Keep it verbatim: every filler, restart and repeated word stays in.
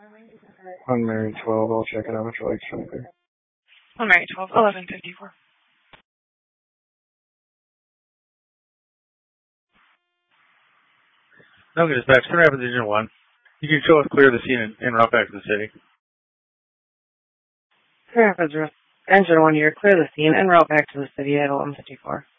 On Mary twelve, I'll check it out after like clear. On Mary twelve, eleven fifty-four. Okay, dispatch, Center Rapids Engine one. You can show us clear the scene and, and route back to the city. Center Rapids Engine one, you're clear the scene and route back to the city at eleven fifty-four.